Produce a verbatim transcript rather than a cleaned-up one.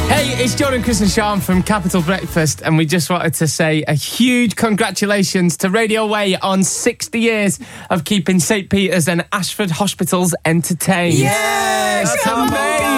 Hey, it's Jordan, Chris and Sean from Capital Breakfast, and we just wanted to say a huge congratulations to Radio Way on sixty years of keeping St Peter's and Ashford hospitals entertained. Yes! That's amazing!